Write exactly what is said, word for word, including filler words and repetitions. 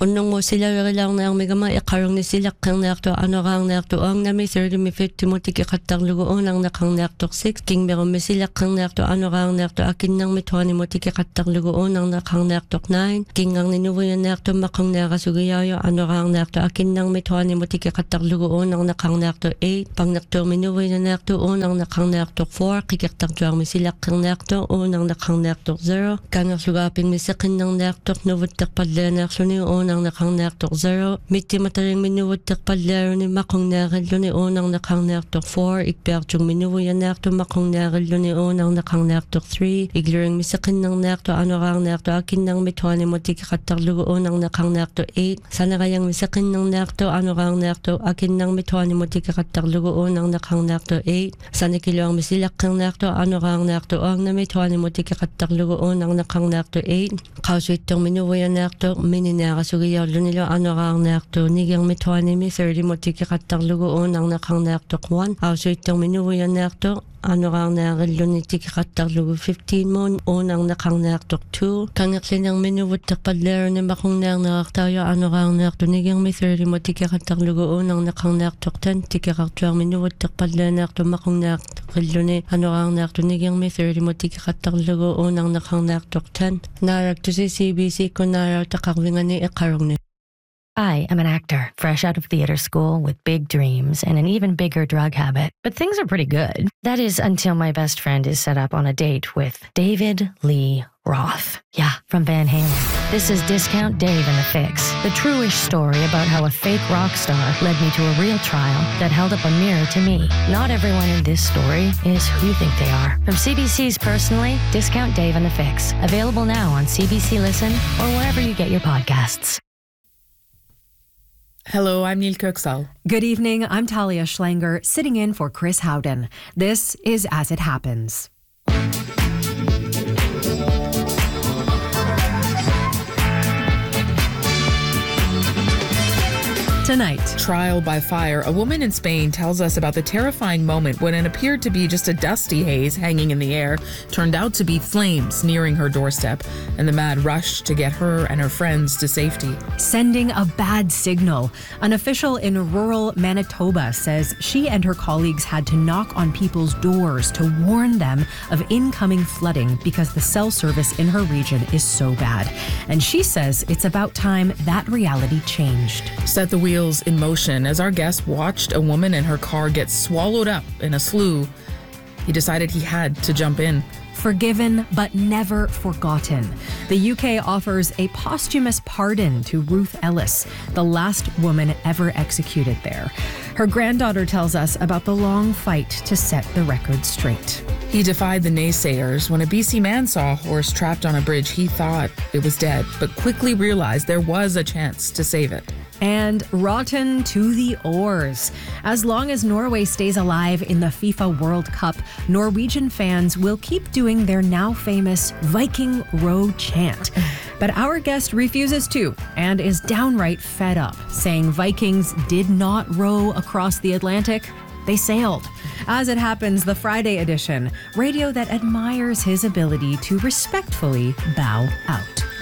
Unnong mo sila lang na ang megama ikarong ni sila kang nakto ano kang nakto ang nami thirty mi fifty mo tiki katang lugoon ang nakang nakto six king meron mi sila kang nakto ano kang nakto akin nang mi twenty mo tiki katang lugoon ang nakang nakto nine king ang ninuwo yan nakto makang nakasugayayo ano kang nakto akin nang mi twenty mo tiki katang lugoon ang nakang nakto eight pang nakto minuwo yan nakto on ang nakang nakto four kikatang tuang mi sila kang nakto on ang nakang nakto zero kang sugaping mi sakin nang nakto nuwot takpadla nakso ni on ang nakang nakto zero miti mataring minuwot takpadla ni makong nakalo ni on ang nakang nakto four ikper chung minuwo yan nakto makong nakalo ni on ang nakang nakto three igluring mi sakin nang nakto ano kang nakto akin nang mi twenty mo tiki katarlugo on ang nakang nakto eight sana kayang mi sakin nang nakto ano kang nakto akin nang mi twenty mo tiki katarlugo on ang nakang nakto eight sana kilo ang mi silak kang nakto ano kang nakto ang na mi twenty mo tiki katarlugo on ang nakang nakto eight kauswit tong minuwo yan nakto mininaka sugiyaw lunilo ano kang nakto nigang mi twenty mi thirty mo tiki katarlugo on ang nakang nakto one kauswit tong minuwo yan nakto ano kang nakalo ni tiki katarlugo fifteen mo on ang nakang nakto two kangaksin ang minuwo takpadlero ni makong nang nakaktayo ano kang nakto nigang mi thirty mo tiki katarlugo on ang nakang nakto ten tiki kaktuang minuwo takpadlero nakto makong nakalo ni ano kang nakto nigang mi thirty mo tiki katarlugo on ang nakang nakto ten narak to si C B C ko naraw takakwingan ni ikarong ni. I am an actor, fresh out of theater school with big dreams and an even bigger drug habit. But things are pretty good. That is until my best friend is set up on a date with David Lee Roth. Yeah, from Van Halen. This is Discount Dave and the Fix, the true-ish story about how a fake rock star led me to a real trial that held up a mirror to me. Not everyone in this story is who you think they are. From C B C's Personally, Discount Dave and the Fix. Available now on C B C Listen or wherever you get your podcasts. Hello, I'm Neil Kirksall. Good evening, I'm Talia Schlanger, sitting in for Chris Howden. This is As It Happens. Tonight, Trial by fire. A woman in Spain tells us about the terrifying moment when it appeared to be just a dusty haze hanging in the air turned out to be flames nearing her doorstep, and the mad rush to get her and her friends to safety. Sending a bad signal. An official in rural Manitoba says she and her colleagues had to knock on people's doors to warn them of incoming flooding because the cell service in her region is so bad. And she says it's about time that reality changed. Set the wheels in motion as our guest watched a woman and her car get swallowed up in a slough. He decided he had to jump in. Forgiven but never forgotten. The U K offers a posthumous pardon to Ruth Ellis, the last woman ever executed there. Her granddaughter tells us about the long fight to set the record straight. He defied the naysayers. When a B C man saw a horse trapped on a bridge, he thought it was dead, but quickly realized there was a chance to save it. And rotten to the oars. As long as Norway stays alive in the FIFA World Cup, Norwegian fans will keep doing their now famous Viking Row chant. But our guest refuses to and is downright fed up, saying Vikings did not row across the Atlantic. They sailed. As It Happens, the Friday edition, radio that admires his ability to respectfully bow out.